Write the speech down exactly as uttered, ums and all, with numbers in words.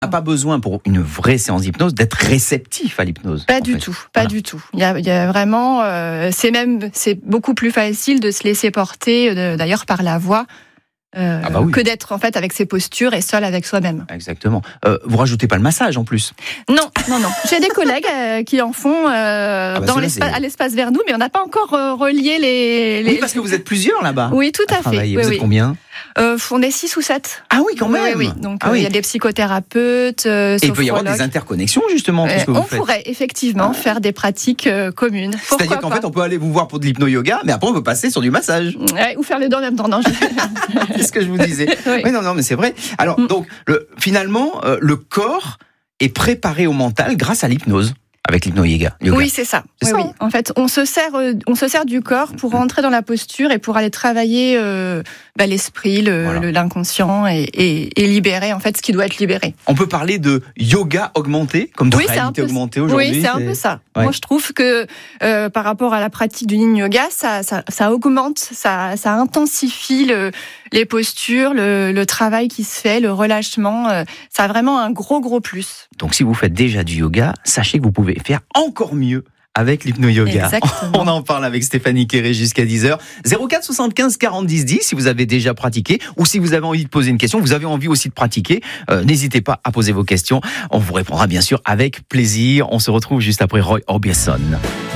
pas besoin pour une vraie séance d'hypnose d'être réceptif à l'hypnose. Pas du fait. tout, pas voilà. du tout. Il y a, il y a vraiment, euh, c'est même, c'est beaucoup plus facile de se laisser porter, de, d'ailleurs par la voix. Euh, ah bah oui. Que d'être en fait avec ses postures et seul avec soi-même. Exactement. Euh, vous rajoutez pas le massage en plus? Non, non, non. J'ai des collègues euh, qui en font euh, ah bah dans l'espace, à l'espace vers nous, mais on n'a pas encore euh, relié les, les. Oui, parce que vous êtes plusieurs là-bas. Oui, tout à, à fait. Oui, vous oui. êtes combien? Euh, on est six ou sept. Ah oui, quand même. Oui, oui. Donc il ah oui. euh, y a des psychothérapeutes, euh, et il peut y avoir des interconnexions justement. Tout ce que on vous faites. pourrait effectivement ah. faire des pratiques euh, communes. Pourquoi C'est-à-dire qu'en pas. fait, on peut aller vous voir pour de l'hypno-yoga, mais après on peut passer sur du massage. Ouais, ou faire les deux en même temps. Non, je... c'est ce que je vous disais. Oui. oui, non, non, mais c'est vrai. Alors, mm. donc, le, finalement, euh, le corps est préparé au mental grâce à l'hypnose. Avec l'hypno-yoga. Oui, c'est ça. C'est oui, ça oui. En fait, on se sert, on se sert du corps pour rentrer dans la posture et pour aller travailler euh, bah, l'esprit, le, voilà. le, l'inconscient et, et, et libérer en fait ce qui doit être libéré. On peut parler de yoga augmenté, comme de oui, réalité augmentée aujourd'hui. Oui, c'est, c'est un peu ça. Ouais. Moi, je trouve que euh, par rapport à la pratique du yin yoga, ça, ça, ça augmente, ça, ça intensifie le, les postures, le, le travail qui se fait, le relâchement. Euh, ça a vraiment un gros, gros plus. Donc, si vous faites déjà du yoga, sachez que vous pouvez faire encore mieux avec l'hypno-yoga. Exactement. On en parle avec Stéphanie Quéré jusqu'à dix heures. zéro quatre soixante-quinze quarante dix dix si vous avez déjà pratiqué ou si vous avez envie de poser une question, vous avez envie aussi de pratiquer, euh, n'hésitez pas à poser vos questions. On vous répondra bien sûr avec plaisir. On se retrouve juste après Roy Orbison.